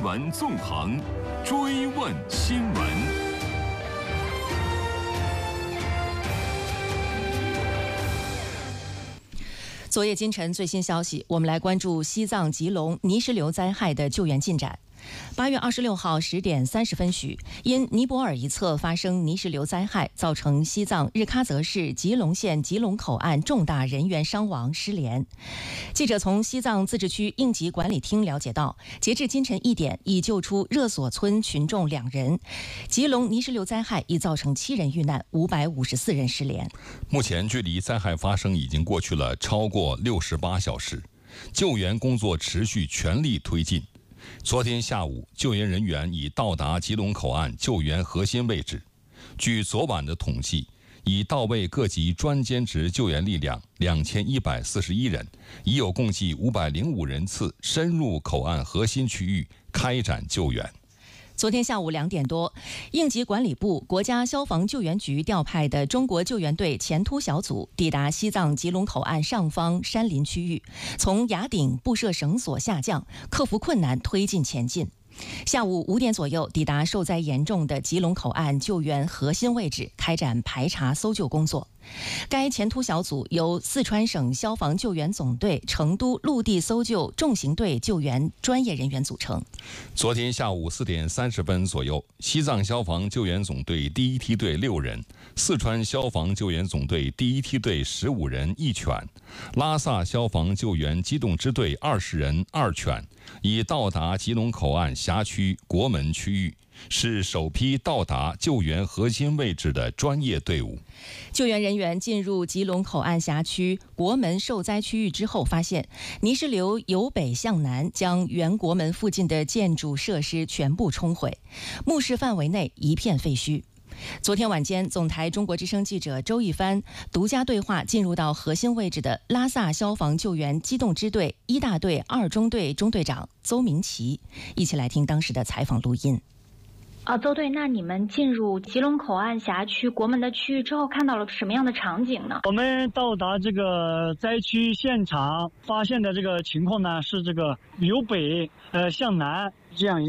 闻纵横，追问新闻。 昨夜今晨最新消息，我们来关注西藏吉隆泥石流灾害的救援进展。8月26号10点30分许，因尼泊尔一侧发生泥石流灾害，造成西藏日喀则市吉隆县吉隆口岸重大人员伤亡失联。记者从西藏自治区应急管理厅了解到，截至今晨1点，已救出热索村群众2人。吉隆泥石流灾害已造成7人遇难，554人失联。 目前距离灾害发生已经过去了超过68小时，救援工作持续全力推进。昨天下午，救援人员已到达吉隆口岸救援核心位置。据昨晚的统计，已到位各级专兼职救援力量2141人，已有共计505人次深入口岸核心区域开展救援。 昨天下午2点多，应急管理部、国家消防救援局调派的中国救援队前突小组抵达西藏吉隆口岸上方山林区域，从崖顶布设绳索下降，克服困难推进前进。下午5点左右，抵达受灾严重的吉隆口岸救援核心位置，开展排查搜救工作。该前突小组由四川省消防救援总队成都陆地搜救重型队救援专业人员组成。 昨天下午4点30分左右，西藏消防救援总队第1梯队6人，四川消防救援总队第1梯队15人1犬，拉萨消防救援机动支队20人2犬，已到达吉隆口岸辖区国门区域，是首批到达救援核心位置的专业队伍。 救援人员进入吉隆口岸辖区国门受灾区域之后，发现泥石流由北向南将原国门附近的建筑设施全部冲毁，墓室范围内一片废墟。昨天晚间，总台中国之声记者周一帆独家对话进入到核心位置的拉萨消防救援机动支队1大队2中队中队长邹明奇，一起来听当时的采访录音。 邹队，那你们进入吉隆口岸辖区国门的区域之后，看到了什么样的场景呢？ 我们到达这个灾区现场，发现的这个情况呢，是这个由北向南这样一